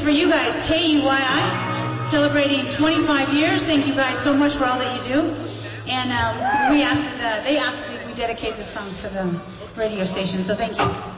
for you guys, KUYI, celebrating 25 years. Thank you guys so much for all that you do. And they asked that we dedicate this song to the radio station, so thank you.